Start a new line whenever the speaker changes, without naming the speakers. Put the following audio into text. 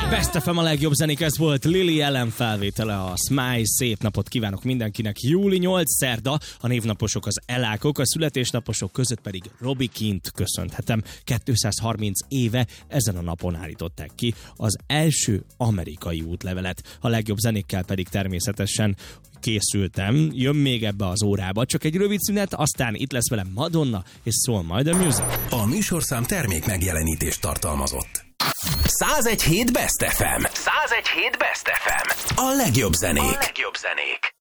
Best FM a legjobb zenék, ez volt Lily Allen felvétele, a Smile. Szép napot kívánok mindenkinek. Júli 8 szerda, a névnaposok az Elákok, a születésnaposok között pedig Robbie Keane-t köszönhetem. 230 éve ezen a napon állították ki az első amerikai útlevelet. A legjobb zenékkel pedig természetesen készültem, jön még ebbe az órába, csak egy rövid szünet, aztán itt lesz velem Madonna, és szól majd a music.
A műsorszám termék megjelenítést tartalmazott. 101.7 Best FM. 101.7 Best FM. A legjobb zenék.